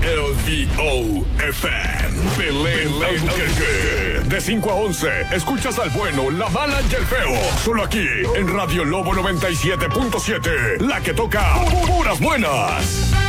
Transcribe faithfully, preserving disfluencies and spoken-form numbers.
L V O F M. Belén Albuquerque. De cinco a once, escuchas al bueno, la mala y el feo. Solo aquí, en Radio Lobo noventa y siete punto siete. La que toca puras buenas.